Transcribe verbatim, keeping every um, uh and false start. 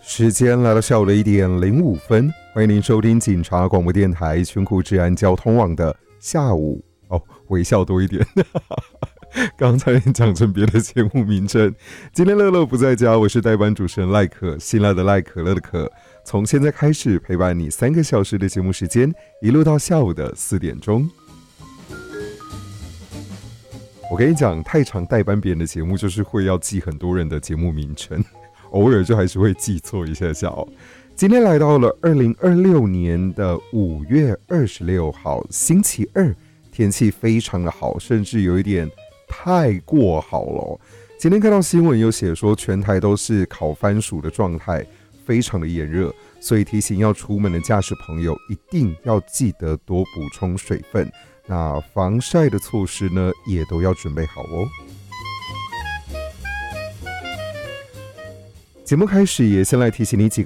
时间来到下午的一点零五分，欢迎您收听警察广播电台全国治安交通网的下午哦，微笑多一点。刚才讲成别的节目名称。今天乐乐不在家，我是代班主持人赖可，辛辣的赖，可乐的可。从现在开始陪伴你三个小时的节目时间，一路到下午的四点钟。我跟你讲，太常代班别人的节目，就是会要记很多人的节目名称，偶尔就还是会记错一下下哦。今天来到了二零二六年的五月二十六号，星期二，天气非常的好，甚至有一点太过好了哦。今天看到新闻有写说，全台都是烤番薯的状态，非常的炎热，所以提醒要出门的驾驶朋友一定要记得多补充水分。那防晒的措施呢，也都要准备好哦。节目开始也先来提醒你几个